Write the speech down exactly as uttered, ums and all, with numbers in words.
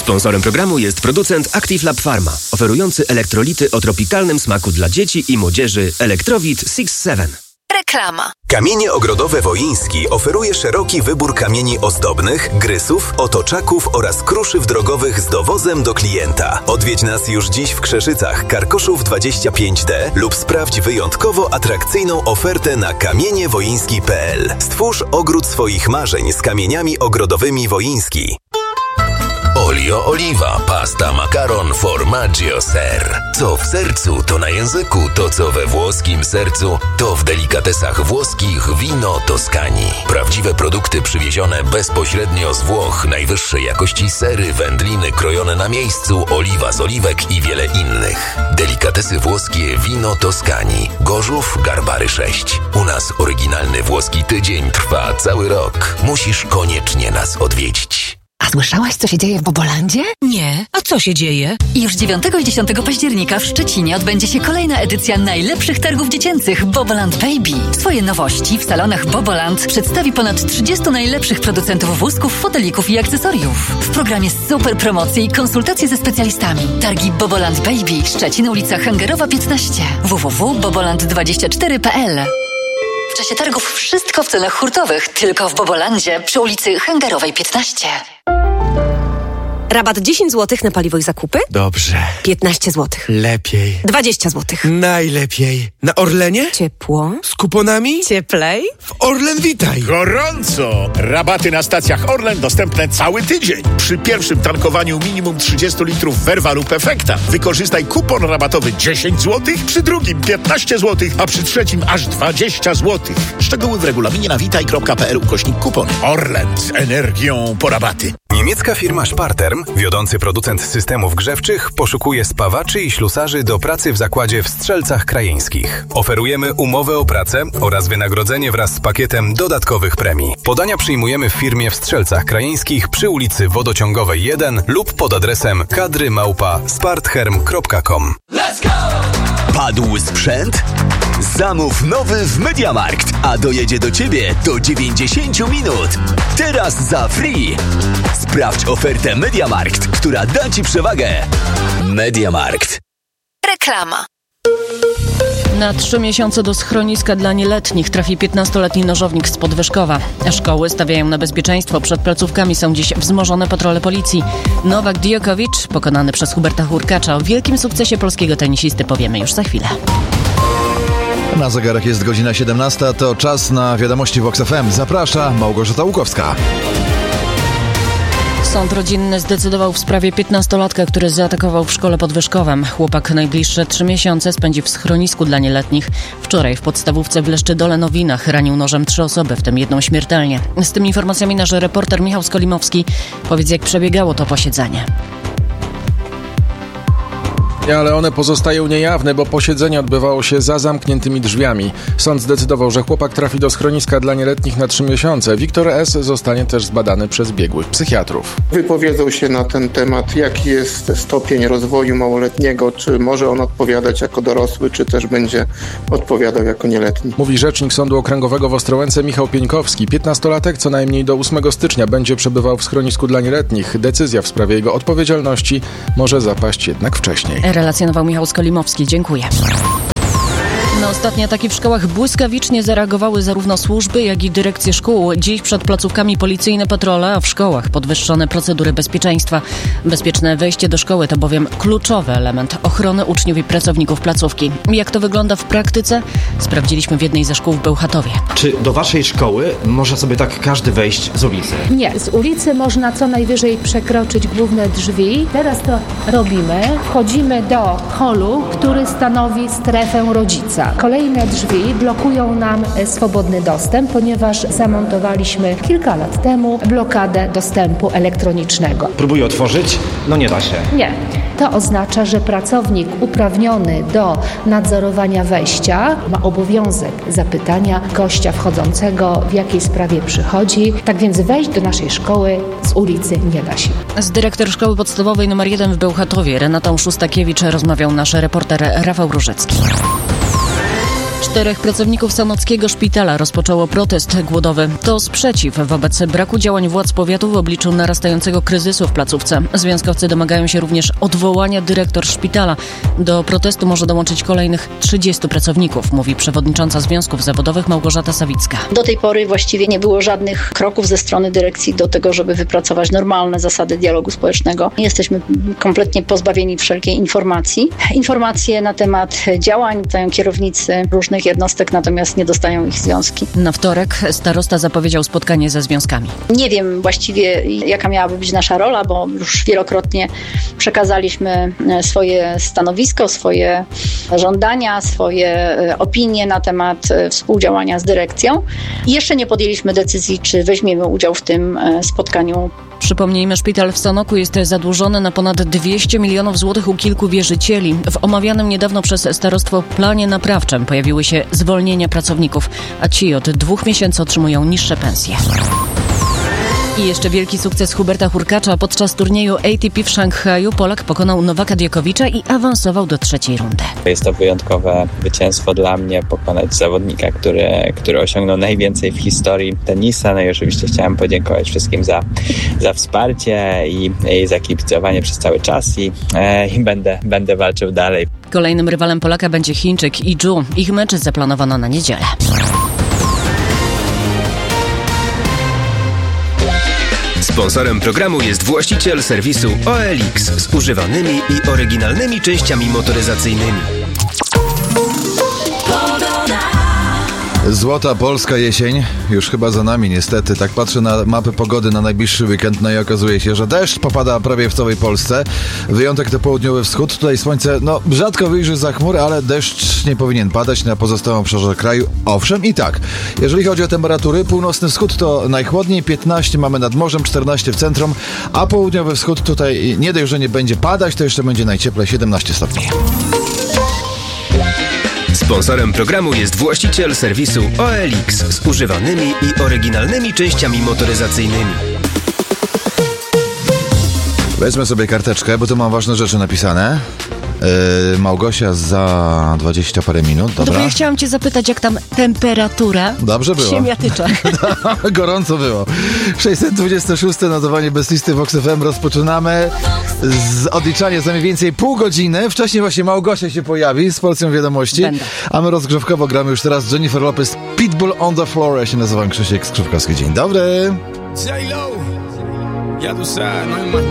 Sponsorem programu jest producent Active Lab Pharma, oferujący elektrolity o tropikalnym smaku dla dzieci i młodzieży Electrowit six seven. Reklama. Kamienie Ogrodowe Wołyński oferuje szeroki wybór kamieni ozdobnych, grysów, otoczaków oraz kruszyw drogowych z dowozem do klienta. Odwiedź nas już dziś w Krzeszycach, Karkoszów dwadzieścia pięć D lub sprawdź wyjątkowo atrakcyjną ofertę na kamienie wołyński kropka p l. Stwórz ogród swoich marzeń z kamieniami ogrodowymi Wołyński. Olio Oliva, pasta makaron formaggio ser. Co w sercu, to na języku, to co we włoskim sercu, to w delikatesach włoskich wino Toskanii. Prawdziwe produkty przywiezione bezpośrednio z Włoch, najwyższej jakości sery, wędliny krojone na miejscu, oliwa z oliwek i wiele innych. Delikatesy włoskie wino Toskanii. Gorzów, Garbary sześć. U nas oryginalny włoski tydzień trwa cały rok. Musisz koniecznie nas odwiedzić. A słyszałaś, co się dzieje w Bobolandzie? Nie. A co się dzieje? Już dziewiątego i dziesiątego października w Szczecinie odbędzie się kolejna edycja najlepszych targów dziecięcych Boboland Baby. Swoje nowości w salonach Boboland przedstawi ponad trzydziestu najlepszych producentów wózków, fotelików i akcesoriów. W programie super promocje i konsultacje ze specjalistami. Targi Boboland Baby, Szczecin, ulica Hangerowa piętnaście. w w w kropka boboland dwadzieścia cztery kropka p l. W czasie targów wszystko w cenach hurtowych, tylko w Bobolandzie przy ulicy Hangerowej piętnaście. Rabat dziesięć złotych na paliwo i zakupy? Dobrze. piętnaście złotych. Lepiej. dwadzieścia złotych. Najlepiej. Na Orlenie? Ciepło. Z kuponami? Cieplej. W Orlen Witaj. Gorąco! Rabaty na stacjach Orlen dostępne cały tydzień. Przy pierwszym tankowaniu minimum trzydzieści litrów Verva lub Efekta wykorzystaj kupon rabatowy dziesięć złotych, przy drugim piętnaście złotych, a przy trzecim aż dwadzieścia złotych. Szczegóły w regulaminie na witaj kropka p l ukośnik kupon. Orlen z energią po rabaty. Niemiecka firma Sparterm, wiodący producent systemów grzewczych, poszukuje spawaczy i ślusarzy do pracy w zakładzie w Strzelcach Krajeńskich. Oferujemy umowę o pracę oraz wynagrodzenie wraz z pakietem dodatkowych premii. Podania przyjmujemy w firmie w Strzelcach Krajeńskich przy ulicy Wodociągowej jeden lub pod adresem kadry małpa spartherm kropka com. Let's go! Padł sprzęt? Zamów nowy w MediaMarkt, a dojedzie do Ciebie do dziewięćdziesiąt minut. Teraz za free. Sprawdź ofertę MediaMarkt, która da Ci przewagę. MediaMarkt. Reklama. Na trzy miesiące do schroniska dla nieletnich trafi piętnastoletni nożownik z Podwyżkowa. Szkoły stawiają na bezpieczeństwo. Przed placówkami są dziś wzmożone patrole policji. Nowak Djokovic, pokonany przez Huberta Hurkacza. O wielkim sukcesie polskiego tenisisty powiemy już za chwilę. Na zegarach jest godzina siedemnasta, to czas na wiadomości Vox F M. Zaprasza Małgorzata Łukowska. Sąd rodzinny zdecydował w sprawie piętnastolatka, który zaatakował w szkole pod Wyszkowem. Chłopak najbliższe trzy miesiące spędzi w schronisku dla nieletnich. Wczoraj w podstawówce w Leszczydole Nowinach ranił nożem trzy osoby, w tym jedną śmiertelnie. Z tymi informacjami nasz reporter Michał Skolimowski. Powiedz, jak przebiegało to posiedzenie. Ale one pozostają niejawne, bo posiedzenie odbywało się za zamkniętymi drzwiami. Sąd zdecydował, że chłopak trafi do schroniska dla nieletnich na trzy miesiące. Wiktor S. zostanie też zbadany przez biegłych psychiatrów. Wypowiedzą się na ten temat, jaki jest stopień rozwoju małoletniego, czy może on odpowiadać jako dorosły, czy też będzie odpowiadał jako nieletni. Mówi rzecznik Sądu Okręgowego w Ostrołęce Michał Pieńkowski. Piętnastolatek co najmniej do ósmego stycznia będzie przebywał w schronisku dla nieletnich. Decyzja w sprawie jego odpowiedzialności może zapaść jednak wcześniej. Relacjonował Michał Skolimowski. Dziękuję. Na ostatnie ataki w szkołach błyskawicznie zareagowały zarówno służby, jak i dyrekcje szkół. Dziś przed placówkami policyjne patrole, a w szkołach podwyższone procedury bezpieczeństwa. Bezpieczne wejście do szkoły to bowiem kluczowy element ochrony uczniów i pracowników placówki. Jak to wygląda w praktyce? Sprawdziliśmy w jednej ze szkół w Bełchatowie. Czy do waszej szkoły może sobie tak każdy wejść z ulicy? Nie, z ulicy można co najwyżej przekroczyć główne drzwi. Teraz to robimy. Wchodzimy do holu, który stanowi strefę rodzica. Kolejne drzwi blokują nam swobodny dostęp, ponieważ zamontowaliśmy kilka lat temu blokadę dostępu elektronicznego. Próbuję otworzyć, no nie da się. Nie. To oznacza, że pracownik uprawniony do nadzorowania wejścia ma obowiązek zapytania gościa wchodzącego, w jakiej sprawie przychodzi. Tak więc wejść do naszej szkoły z ulicy nie da się. Z dyrektor szkoły podstawowej numer jeden w Bełchatowie, Renatą Szustakiewicz, rozmawiał nasz reporter Rafał Różycki. Czterech pracowników sanockiego szpitala rozpoczęło protest głodowy. To sprzeciw wobec braku działań władz powiatu w obliczu narastającego kryzysu w placówce. Związkowcy domagają się również odwołania dyrektor szpitala. Do protestu może dołączyć kolejnych trzydziestu pracowników, mówi przewodnicząca Związków Zawodowych Małgorzata Sawicka. Do tej pory właściwie nie było żadnych kroków ze strony dyrekcji do tego, żeby wypracować normalne zasady dialogu społecznego. Jesteśmy kompletnie pozbawieni wszelkiej informacji. Informacje na temat działań dają kierownicy różnych jednostek, natomiast nie dostają ich związki. Na wtorek starosta zapowiedział spotkanie ze związkami. Nie wiem właściwie, jaka miałaby być nasza rola, bo już wielokrotnie przekazaliśmy swoje stanowisko, swoje żądania, swoje opinie na temat współdziałania z dyrekcją. I jeszcze nie podjęliśmy decyzji, czy weźmiemy udział w tym spotkaniu. Przypomnijmy, szpital w Sanoku jest zadłużony na ponad dwieście milionów złotych u kilku wierzycieli. W omawianym niedawno przez starostwo planie naprawczym pojawiły się zwolnienia pracowników, a ci od dwóch miesięcy otrzymują niższe pensje. I jeszcze wielki sukces Huberta Hurkacza. Podczas turnieju A T P w Szanghaju Polak pokonał Nowaka Djokovicza i awansował do trzeciej rundy. Jest to wyjątkowe zwycięstwo dla mnie, pokonać zawodnika, który, który osiągnął najwięcej w historii tenisa. No i oczywiście chciałem podziękować wszystkim za, za wsparcie i, i za kibicowanie przez cały czas i, e, i będę, będę walczył dalej. Kolejnym rywalem Polaka będzie Chińczyk Yi Zhu. Ich mecz zaplanowano na niedzielę. Sponsorem programu jest właściciel serwisu O L X z używanymi i oryginalnymi częściami motoryzacyjnymi. Złota polska jesień już chyba za nami niestety. Tak patrzę na mapy pogody na najbliższy weekend, no i okazuje się, że deszcz popada prawie w całej Polsce. Wyjątek to południowy wschód. Tutaj słońce no rzadko wyjrzy za chmury, ale deszcz nie powinien padać na pozostałym obszarze kraju. Owszem i tak. Jeżeli chodzi o temperatury, północny wschód to najchłodniej, piętnaście mamy nad morzem, czternaście w centrum, a południowy wschód tutaj nie dość, że nie będzie padać, to jeszcze będzie najcieplej, siedemnaście stopni. Sponsorem programu jest właściciel serwisu O L X z używanymi i oryginalnymi częściami motoryzacyjnymi. Weźmy sobie karteczkę, bo tu mam ważne rzeczy napisane. Yy, Małgosia za dwadzieścia parę minut, dobra? Dobra, ja chciałam cię zapytać, jak tam temperatura Dobrze było. w Siemiatyczach. Gorąco było. sześćset dwadzieścia sześć notowanie bez listy Vox F M. Rozpoczynamy z odliczania za mniej więcej pół godziny. Wcześniej właśnie Małgosia się pojawi z porcją wiadomości. Będę. A my rozgrzewkowo gramy już teraz Jennifer Lopez, Pitbull on the Floor. Ja się nazywam Krzysiek Skrzypkowski. Dzień dobry.